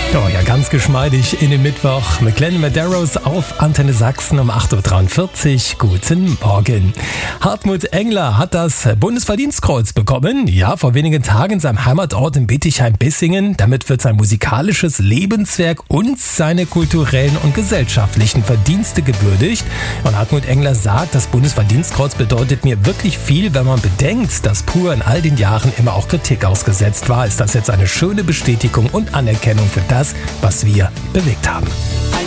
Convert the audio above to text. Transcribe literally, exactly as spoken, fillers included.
Oh ja, ganz geschmeidig in den Mittwoch mit Glenn Medeiros auf Antenne Sachsen um acht Uhr dreiundvierzig. Guten Morgen. Hartmut Engler hat das Bundesverdienstkreuz bekommen. Ja, vor wenigen Tagen in seinem Heimatort in Bietigheim-Bissingen. Damit wird sein musikalisches Lebenswerk und seine kulturellen und gesellschaftlichen Verdienste gewürdigt. Und Hartmut Engler sagt, das Bundesverdienstkreuz bedeutet mir wirklich viel, wenn man bedenkt, dass Pur in all den Jahren immer auch Kritik ausgesetzt war. Ist das jetzt eine schöne Bestätigung und Anerkennung für das, was wir bewegt haben.